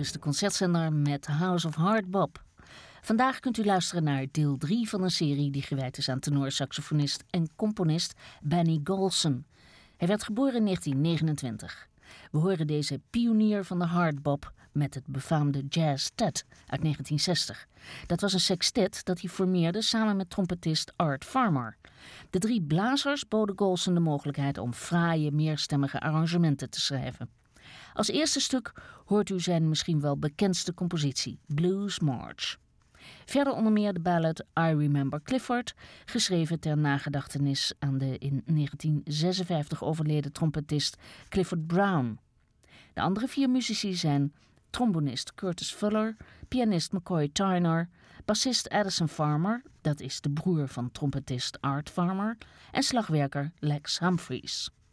is de concertzender met House of Hard Bop. Vandaag kunt u luisteren naar deel 3 van een serie die gewijd is aan tenorsaxofonist en componist Benny Golson. Hij werd geboren in 1929. We horen deze pionier van de hardbop met het befaamde Jazz Tet uit 1960. Dat was een sextet dat hij formeerde samen met trompetist Art Farmer. De 3 blazers boden Golson de mogelijkheid om fraaie, meerstemmige arrangementen te schrijven. Als eerste stuk hoort u zijn misschien wel bekendste compositie, Blues March. Verder onder meer de ballad I Remember Clifford, geschreven ter nagedachtenis aan de in 1956 overleden trompetist Clifford Brown. De andere 4 muzici zijn trombonist Curtis Fuller, pianist McCoy Tyner, bassist Addison Farmer, dat is de broer van trompetist Art Farmer, en slagwerker Lex Humphries.